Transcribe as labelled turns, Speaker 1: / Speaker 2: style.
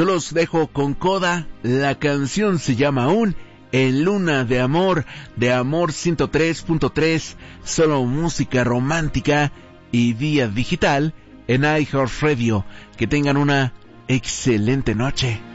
Speaker 1: Yo los dejo con Coda. La canción se llama aún En Luna de Amor 103.3, solo música romántica y vía digital en iHeartRadio. Que tengan una excelente noche.